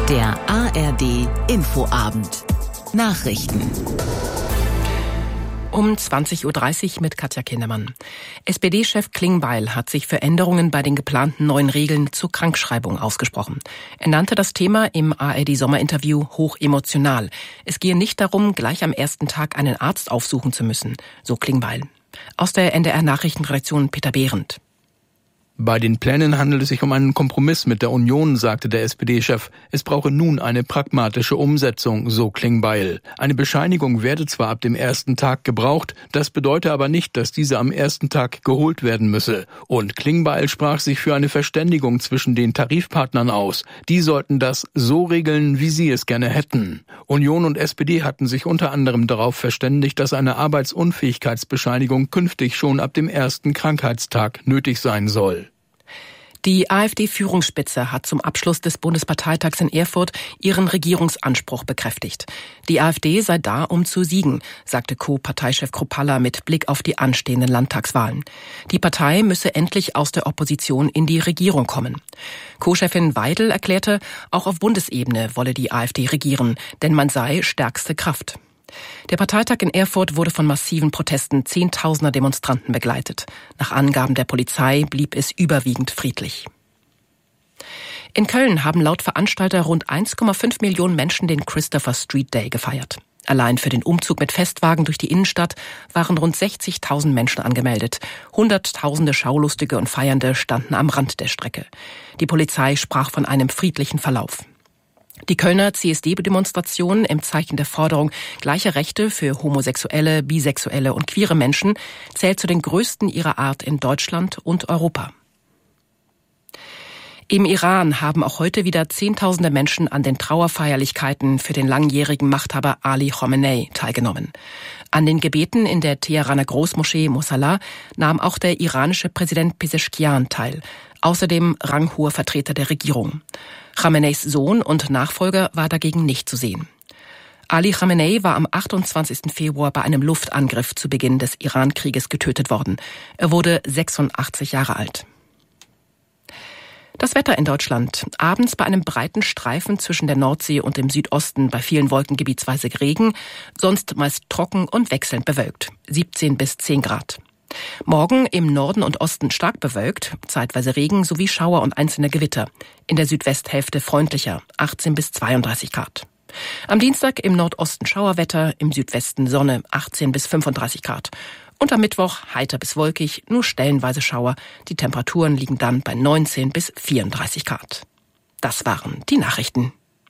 Der ARD Infoabend. Nachrichten. Um 20.30 Uhr mit Katja Kindermann. SPD-Chef Klingbeil hat sich für Änderungen bei den geplanten neuen Regeln zur Krankschreibung ausgesprochen. Er nannte das Thema im ARD-Sommerinterview hochemotional. Es gehe nicht darum, gleich am ersten Tag einen Arzt aufsuchen zu müssen, so Klingbeil. Aus der NDR-Nachrichtenredaktion Peter Behrendt. Bei den Plänen handelt es sich um einen Kompromiss mit der Union, sagte der SPD-Chef. Es brauche nun eine pragmatische Umsetzung, so Klingbeil. Eine Bescheinigung werde zwar ab dem ersten Tag gebraucht, das bedeute aber nicht, dass diese am ersten Tag geholt werden müsse. Und Klingbeil sprach sich für eine Verständigung zwischen den Tarifpartnern aus. Die sollten das so regeln, wie sie es gerne hätten. Union und SPD hatten sich unter anderem darauf verständigt, dass eine Arbeitsunfähigkeitsbescheinigung künftig schon ab dem ersten Krankheitstag nötig sein soll. Die AfD-Führungsspitze hat zum Abschluss des Bundesparteitags in Erfurt ihren Regierungsanspruch bekräftigt. Die AfD sei da, um zu siegen, sagte Co-Parteichef Kruppalla mit Blick auf die anstehenden Landtagswahlen. Die Partei müsse endlich aus der Opposition in die Regierung kommen. Co-Chefin Weidel erklärte, auch auf Bundesebene wolle die AfD regieren, denn man sei stärkste Kraft. Der Parteitag in Erfurt wurde von massiven Protesten Zehntausender Demonstranten begleitet. Nach Angaben der Polizei blieb es überwiegend friedlich. In Köln haben laut Veranstalter rund 1,5 Millionen Menschen den Christopher Street Day gefeiert. Allein für den Umzug mit Festwagen durch die Innenstadt waren rund 60.000 Menschen angemeldet. Hunderttausende Schaulustige und Feiernde standen am Rand der Strecke. Die Polizei sprach von einem friedlichen Verlauf. Die Kölner CSD-Demonstration im Zeichen der Forderung gleicher Rechte für homosexuelle, bisexuelle und queere Menschen zählt zu den größten ihrer Art in Deutschland und Europa. Im Iran haben auch heute wieder Zehntausende Menschen an den Trauerfeierlichkeiten für den langjährigen Machthaber Ali Khamenei teilgenommen. An den Gebeten in der Teheraner Großmoschee Mosalla nahm auch der iranische Präsident Pezeshkian teil, außerdem ranghoher Vertreter der Regierung. Khameneis Sohn und Nachfolger war dagegen nicht zu sehen. Ali Khamenei war am 28. Februar bei einem Luftangriff zu Beginn des Iran-Krieges getötet worden. Er wurde 86 Jahre alt. Das Wetter in Deutschland. Abends bei einem breiten Streifen zwischen der Nordsee und dem Südosten bei vielen Wolken gebietsweise Regen, sonst meist trocken und wechselnd bewölkt. 17 bis 10 Grad. Morgen im Norden und Osten stark bewölkt, zeitweise Regen sowie Schauer und einzelne Gewitter. In der Südwesthälfte freundlicher, 18 bis 32 Grad. Am Dienstag im Nordosten Schauerwetter, im Südwesten Sonne, 18 bis 35 Grad. Und am Mittwoch heiter bis wolkig, nur stellenweise Schauer. Die Temperaturen liegen dann bei 19 bis 34 Grad. Das waren die Nachrichten.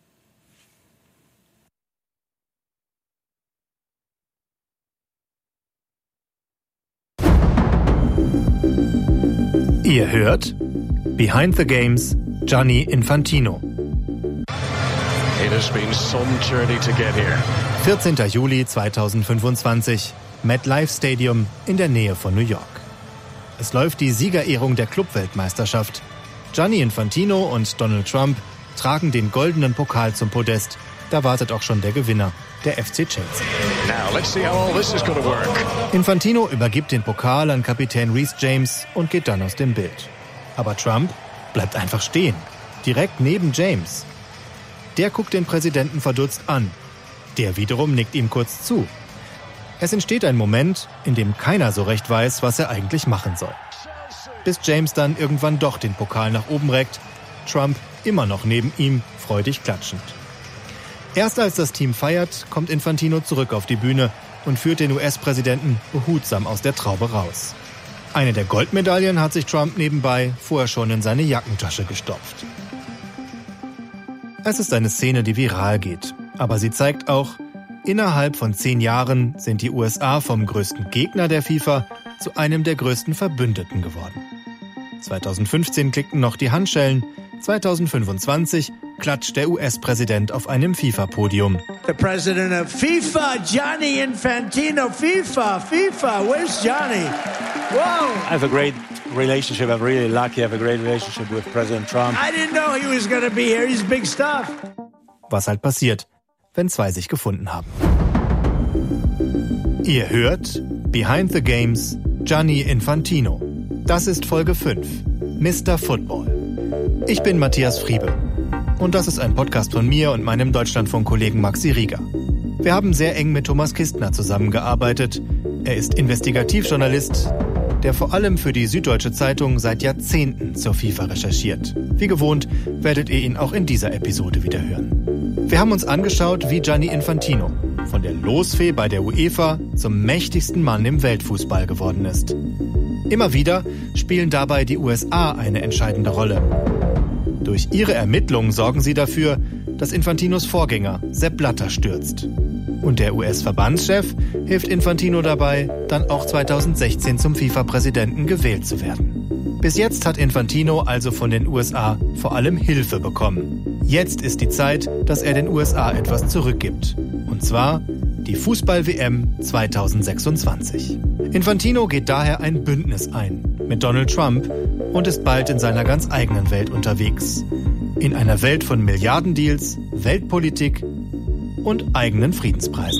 Ihr hört Behind the Games, Gianni Infantino. It has been some journey to get here. 14. Juli 2025, MetLife Stadium in der Nähe von New York. Es läuft die Siegerehrung der Clubweltmeisterschaft. Gianni Infantino und Donald Trump tragen den goldenen Pokal zum Podest. Da wartet auch schon der Gewinner, der FC Chelsea. Now, let's see how all this is going to work. Infantino übergibt den Pokal an Kapitän Reece James und geht dann aus dem Bild. Aber Trump bleibt einfach stehen, direkt neben James. Der guckt den Präsidenten verdutzt an. Der wiederum nickt ihm kurz zu. Es entsteht ein Moment, in dem keiner so recht weiß, was er eigentlich machen soll. Bis James dann irgendwann doch den Pokal nach oben reckt, Trump immer noch neben ihm, freudig klatschend. Erst als das Team feiert, kommt Infantino zurück auf die Bühne und führt den US-Präsidenten behutsam aus der Traube raus. Eine der Goldmedaillen hat sich Trump nebenbei vorher schon in seine Jackentasche gestopft. Es ist eine Szene, die viral geht. Aber sie zeigt auch, innerhalb von 10 Jahren sind die USA vom größten Gegner der FIFA zu einem der größten Verbündeten geworden. 2015 klickten noch die Handschellen, 2025 klatscht der US-Präsident auf einem FIFA-Podium. The president of FIFA, Gianni Infantino, FIFA, where's Gianni? Wow! I have a great relationship. I'm really lucky. I have a great relationship with President Trump. I didn't know he was going to be here. He's big stuff. Was halt passiert, wenn zwei sich gefunden haben. Ihr hört Behind the Games, Gianni Infantino. Das ist Folge 5, Mr. Football. Ich bin Matthias Friebe. Und das ist ein Podcast von mir und meinem Deutschlandfunk-Kollegen Maxi Rieger. Wir haben sehr eng mit Thomas Kistner zusammengearbeitet. Er ist Investigativjournalist, der vor allem für die Süddeutsche Zeitung seit Jahrzehnten zur FIFA recherchiert. Wie gewohnt werdet ihr ihn auch in dieser Episode wieder hören. Wir haben uns angeschaut, wie Gianni Infantino von der Losfee bei der UEFA zum mächtigsten Mann im Weltfußball geworden ist. Immer wieder spielen dabei die USA eine entscheidende Rolle. Durch ihre Ermittlungen sorgen sie dafür, dass Infantinos Vorgänger Sepp Blatter stürzt. Und der US-Verbandschef hilft Infantino dabei, dann auch 2016 zum FIFA-Präsidenten gewählt zu werden. Bis jetzt hat Infantino also von den USA vor allem Hilfe bekommen. Jetzt ist die Zeit, dass er den USA etwas zurückgibt. Und zwar die Fußball-WM 2026. Infantino geht daher ein Bündnis ein mit Donald Trump und ist bald in seiner ganz eigenen Welt unterwegs. In einer Welt von Milliardendeals, Weltpolitik und eigenen Friedenspreisen.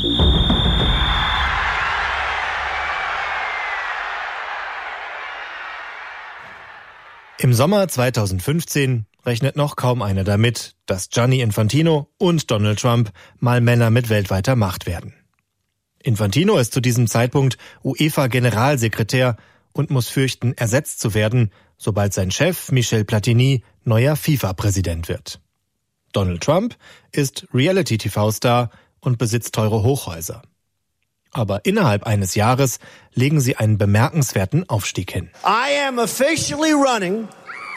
Im Sommer 2015 rechnet noch kaum einer damit, dass Gianni Infantino und Donald Trump mal Männer mit weltweiter Macht werden. Infantino ist zu diesem Zeitpunkt UEFA-Generalsekretär und muss fürchten, ersetzt zu werden, sobald sein Chef Michel Platini neuer FIFA-Präsident wird. Donald Trump ist Reality-TV-Star und besitzt teure Hochhäuser. Aber innerhalb eines Jahres legen sie einen bemerkenswerten Aufstieg hin. I am officially running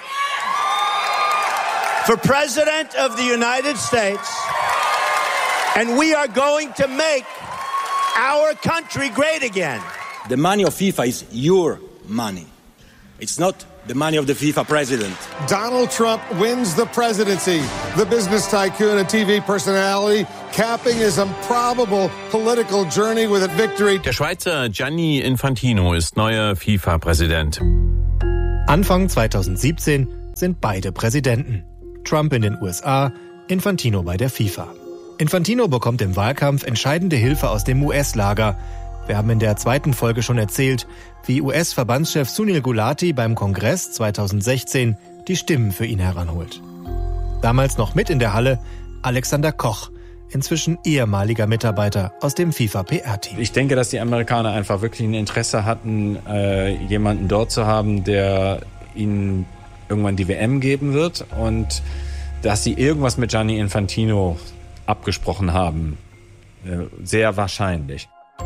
for President of the United States, and we are going to make our country great again. The money of FIFA is your money. It's not the money of the FIFA president. Donald Trump wins the presidency. The business tycoon and TV personality capping his improbable political journey with a victory. Der Schweizer Gianni Infantino ist neuer FIFA-Präsident. Anfang 2017 sind beide Präsidenten. Trump in den USA, Infantino bei der FIFA. Infantino bekommt im Wahlkampf entscheidende Hilfe aus dem US-Lager. Wir haben in der zweiten Folge schon erzählt, wie US-Verbandschef Sunil Gulati beim Kongress 2016 die Stimmen für ihn heranholt. Damals noch mit in der Halle Alexander Koch, inzwischen ehemaliger Mitarbeiter aus dem FIFA-PR-Team. Ich denke, dass die Amerikaner einfach wirklich ein Interesse hatten, jemanden dort zu haben, der ihnen irgendwann die WM geben wird und dass sie irgendwas mit Gianni Infantino abgesprochen haben. Sehr wahrscheinlich.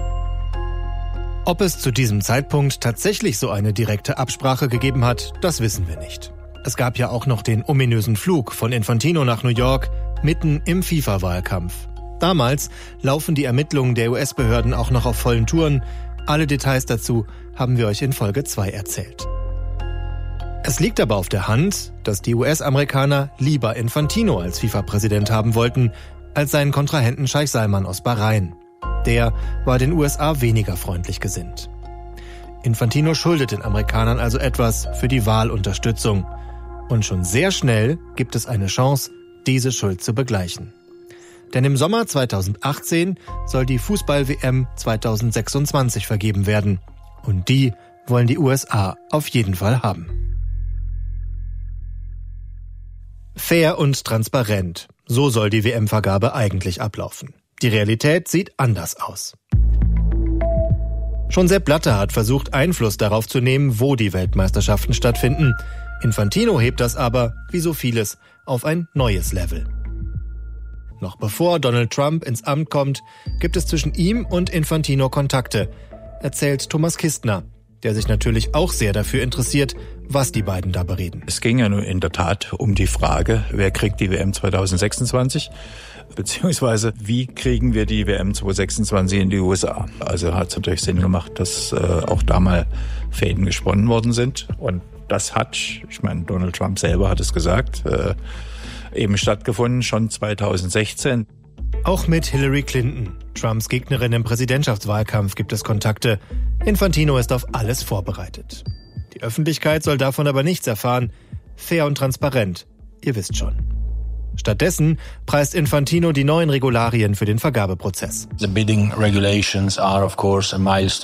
Ob es zu diesem Zeitpunkt tatsächlich so eine direkte Absprache gegeben hat, das wissen wir nicht. Es gab ja auch noch den ominösen Flug von Infantino nach New York, mitten im FIFA-Wahlkampf. Damals laufen die Ermittlungen der US-Behörden auch noch auf vollen Touren. Alle Details dazu haben wir euch in Folge 2 erzählt. Es liegt aber auf der Hand, dass die US-Amerikaner lieber Infantino als FIFA-Präsident haben wollten, als seinen Kontrahenten Scheich Salman aus Bahrain. Der war den USA weniger freundlich gesinnt. Infantino schuldet den Amerikanern also etwas für die Wahlunterstützung. Und schon sehr schnell gibt es eine Chance, diese Schuld zu begleichen. Denn im Sommer 2018 soll die Fußball-WM 2026 vergeben werden. Und die wollen die USA auf jeden Fall haben. Fair und transparent. So soll die WM-Vergabe eigentlich ablaufen. Die Realität sieht anders aus. Schon Sepp Blatter hat versucht, Einfluss darauf zu nehmen, wo die Weltmeisterschaften stattfinden. Infantino hebt das aber, wie so vieles, auf ein neues Level. Noch bevor Donald Trump ins Amt kommt, gibt es zwischen ihm und Infantino Kontakte, erzählt Thomas Kistner, der sich natürlich auch sehr dafür interessiert, was die beiden da bereden. Es ging ja nur in der Tat um die Frage, wer kriegt die WM 2026, beziehungsweise wie kriegen wir die WM 2026 in die USA. Also hat es natürlich Sinn gemacht, dass auch da mal Fäden gesponnen worden sind. Und das hat, ich meine, Donald Trump selber hat es gesagt, eben stattgefunden, schon 2016. Auch mit Hillary Clinton, Trumps Gegnerin im Präsidentschaftswahlkampf, gibt es Kontakte. Infantino ist auf alles vorbereitet. Die Öffentlichkeit soll davon aber nichts erfahren. Fair und transparent, ihr wisst schon. Stattdessen preist Infantino die neuen Regularien für den Vergabeprozess. The bidding regulations are of course a milestone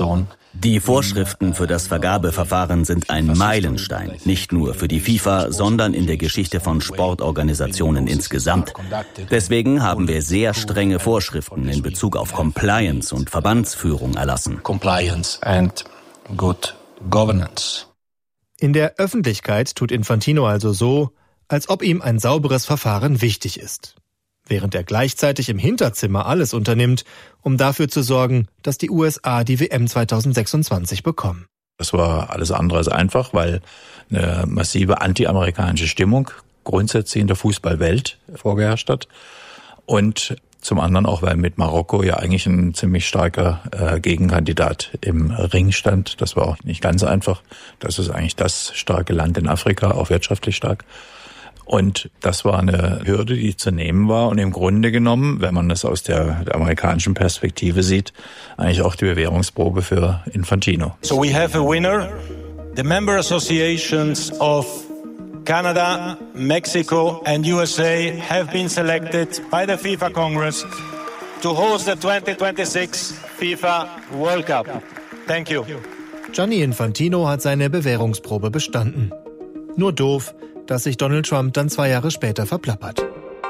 Die Vorschriften für das Vergabeverfahren sind ein Meilenstein, nicht nur für die FIFA, sondern in der Geschichte von Sportorganisationen insgesamt. Deswegen haben wir sehr strenge Vorschriften in Bezug auf Compliance und Verbandsführung erlassen. Compliance and good governance. In der Öffentlichkeit tut Infantino also so, als ob ihm ein sauberes Verfahren wichtig ist, während er gleichzeitig im Hinterzimmer alles unternimmt, um dafür zu sorgen, dass die USA die WM 2026 bekommen. Das war alles andere als einfach, weil eine massive anti-amerikanische Stimmung grundsätzlich in der Fußballwelt vorgeherrscht hat. Und zum anderen auch, weil mit Marokko ja eigentlich ein ziemlich starker Gegenkandidat im Ring stand. Das war auch nicht ganz einfach. Das ist eigentlich das starke Land in Afrika, auch wirtschaftlich stark. Und das war eine Hürde, die zu nehmen war und im Grunde genommen, wenn man das aus der amerikanischen Perspektive sieht, eigentlich auch die Bewährungsprobe für Infantino. So we have a winner. The member associations of Canada, Mexico and USA have been selected by the FIFA Congress to host the 2026 FIFA World Cup. Thank you. Gianni Infantino hat seine Bewährungsprobe bestanden. Nur doof, dass sich Donald Trump dann 2 Jahre später verplappert.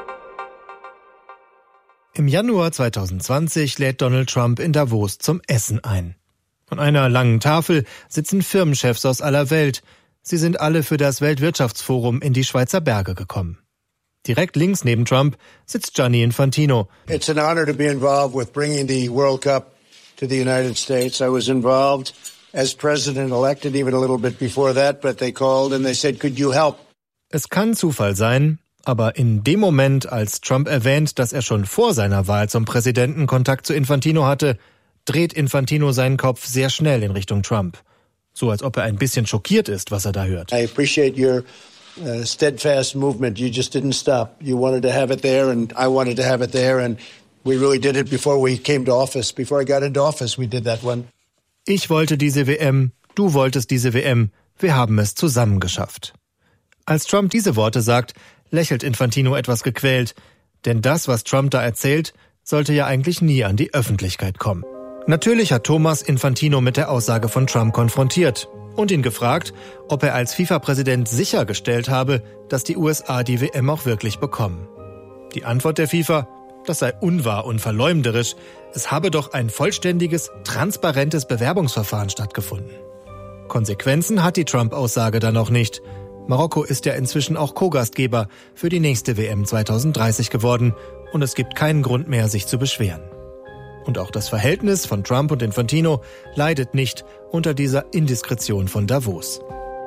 Im Januar 2020 lädt Donald Trump in Davos zum Essen ein. An einer langen Tafel sitzen Firmenchefs aus aller Welt. Sie sind alle für das Weltwirtschaftsforum in die Schweizer Berge gekommen. Direkt links neben Trump sitzt Gianni Infantino. It's an honor to be involved with bringing the World Cup to the United States. I was involved as president-elect and even a little bit before that, but they called and they said, could you help? Es kann Zufall sein, aber in dem Moment, als Trump erwähnt, dass er schon vor seiner Wahl zum Präsidenten Kontakt zu Infantino hatte, dreht Infantino seinen Kopf sehr schnell in Richtung Trump. So als ob er ein bisschen schockiert ist, was er da hört. I appreciate your steadfast movement. You just didn't stop. You wanted to have it there and I wanted to have it there and we really did it before we came to office. Before I got into office, we did that one. Ich wollte diese WM, du wolltest diese WM. Wir haben es zusammen geschafft. Als Trump diese Worte sagt, lächelt Infantino etwas gequält. Denn das, was Trump da erzählt, sollte ja eigentlich nie an die Öffentlichkeit kommen. Natürlich hat Thomas Infantino mit der Aussage von Trump konfrontiert und ihn gefragt, ob er als FIFA-Präsident sichergestellt habe, dass die USA die WM auch wirklich bekommen. Die Antwort der FIFA, das sei unwahr und verleumderisch. Es habe doch ein vollständiges, transparentes Bewerbungsverfahren stattgefunden. Konsequenzen hat die Trump-Aussage dann noch nicht. Marokko ist ja inzwischen auch Co-Gastgeber für die nächste WM 2030 geworden und es gibt keinen Grund mehr, sich zu beschweren. Und auch das Verhältnis von Trump und Infantino leidet nicht unter dieser Indiskretion von Davos.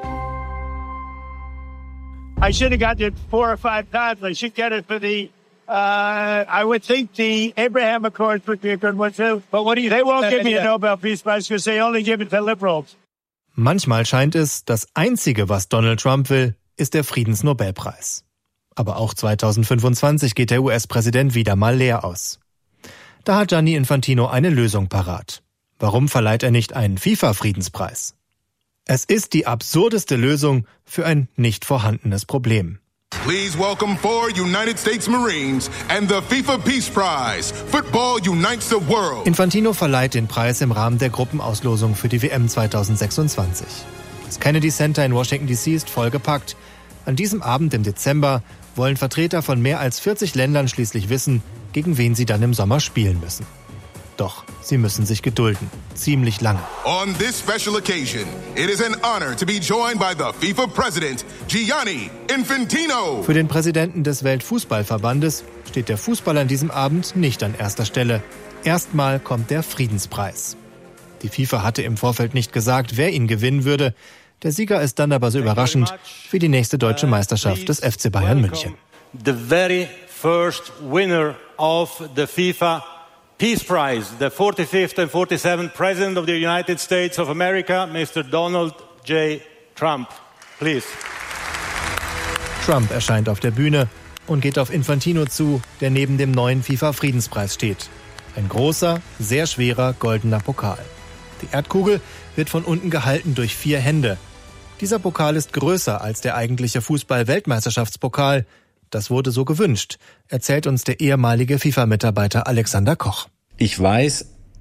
I should have got it 4 or 5 times. I should get it for the I would think the Abraham Accords would be a good one too. But what do you think? They won't give me a Nobel Peace Prize because they only give it to liberals. Manchmal scheint es, das Einzige, was Donald Trump will, ist der Friedensnobelpreis. Aber auch 2025 geht der US-Präsident wieder mal leer aus. Da hat Gianni Infantino eine Lösung parat. Warum verleiht er nicht einen FIFA-Friedenspreis? Es ist die absurdeste Lösung für ein nicht vorhandenes Problem. Please welcome 4 United States Marines and the FIFA Peace Prize. Football unites the world. Infantino verleiht den Preis im Rahmen der Gruppenauslosung für die WM 2026. Das Kennedy Center in Washington D.C. ist vollgepackt. An diesem Abend im Dezember wollen Vertreter von mehr als 40 Ländern schließlich wissen, gegen wen sie dann im Sommer spielen müssen. Doch sie müssen sich gedulden. Ziemlich lange. On this special occasion, it is an honor to be joined by the FIFA President, Gianni Infantino. Für den Präsidenten des Weltfußballverbandes steht der Fußball an diesem Abend nicht an erster Stelle. Erstmal kommt der Friedenspreis. Die FIFA hatte im Vorfeld nicht gesagt, wer ihn gewinnen würde. Der Sieger ist dann aber so überraschend wie die nächste deutsche Meisterschaft des FC Bayern München. The very first winner of the FIFA Peace Prize, the 45th and 47th President of the United States of America, Mr. Donald J. Trump. Please. Trump erscheint auf der Bühne und geht auf Infantino zu, der neben dem neuen FIFA-Friedenspreis steht. Ein großer, sehr schwerer goldener Pokal. Die Erdkugel wird von unten gehalten durch 4 Hände. Dieser Pokal ist größer als der eigentliche Fußball-Weltmeisterschaftspokal. Das wurde so gewünscht, erzählt uns der ehemalige FIFA-Mitarbeiter Alexander Koch. Ich weiß,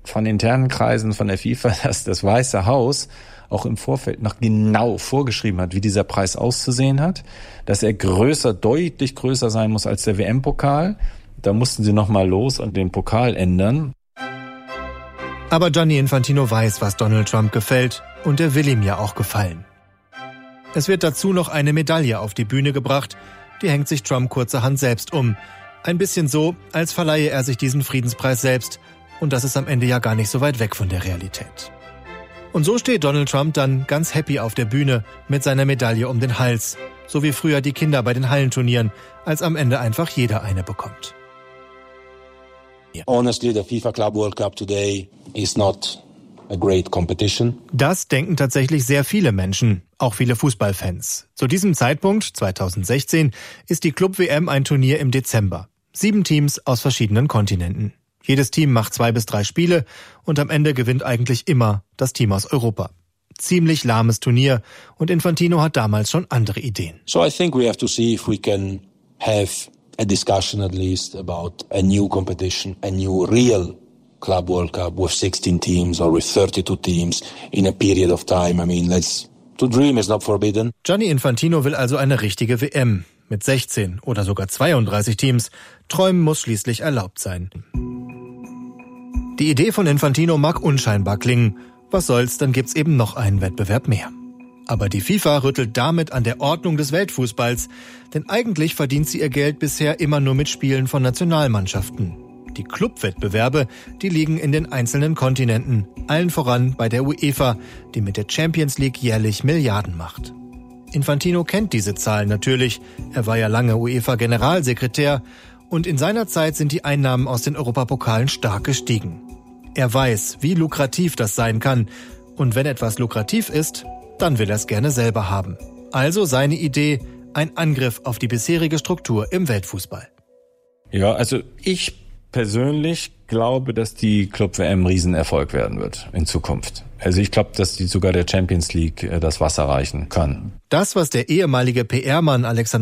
von internen Kreisen von der FIFA, dass das Weiße Haus auch im Vorfeld noch genau vorgeschrieben hat, wie dieser Preis auszusehen hat, dass er deutlich größer sein muss als der WM-Pokal. Da mussten sie nochmal los und den Pokal ändern. Aber Gianni Infantino weiß, was Donald Trump gefällt, und er will ihm ja auch gefallen. Es wird dazu noch eine Medaille auf die Bühne gebracht, die hängt sich Trump kurzerhand selbst um. Ein bisschen so, als verleihe er sich diesen Friedenspreis selbst, und das ist am Ende ja gar nicht so weit weg von der Realität. Und so steht Donald Trump dann ganz happy auf der Bühne mit seiner Medaille um den Hals, so wie früher die Kinder bei den Hallenturnieren, als am Ende einfach jeder eine bekommt. Honestly, the FIFA Club World Cup today is not a great competition. Das denken tatsächlich sehr viele Menschen, auch viele Fußballfans. Zu diesem Zeitpunkt, 2016, ist die Club-WM ein Turnier im Dezember. 7 Teams aus verschiedenen Kontinenten. Jedes Team macht 2 bis 3 Spiele und am Ende gewinnt eigentlich immer das Team aus Europa. Ziemlich lahmes Turnier und Infantino hat damals schon andere Ideen. So I think we have to see if we can have a discussion at least about a new competition, a new real Club World Cup with 16 teams or with 32 teams in a period of time. I mean, to dream is not forbidden. Gianni Infantino will also eine richtige WM mit 16 oder sogar 32 Teams. Träumen muss schließlich erlaubt sein. Die Idee von Infantino mag unscheinbar klingen. Was soll's, dann gibt's eben noch einen Wettbewerb mehr. Aber die FIFA rüttelt damit an der Ordnung des Weltfußballs, denn eigentlich verdient sie ihr Geld bisher immer nur mit Spielen von Nationalmannschaften. Die Clubwettbewerbe, die liegen in den einzelnen Kontinenten, allen voran bei der UEFA, die mit der Champions League jährlich Milliarden macht. Infantino kennt diese Zahlen natürlich, er war ja lange UEFA-Generalsekretär und in seiner Zeit sind die Einnahmen aus den Europapokalen stark gestiegen. Er weiß, wie lukrativ das sein kann und wenn etwas lukrativ ist, dann will er es gerne selber haben. Also seine Idee, ein Angriff auf die bisherige Struktur im Weltfußball. Ja, also ich persönlich glaube, dass die Club-WM ein Riesenerfolg werden wird in Zukunft. Also ich glaube, dass die sogar der Champions League das Wasser reichen kann. Das, was der ehemalige PR-Mann Alexander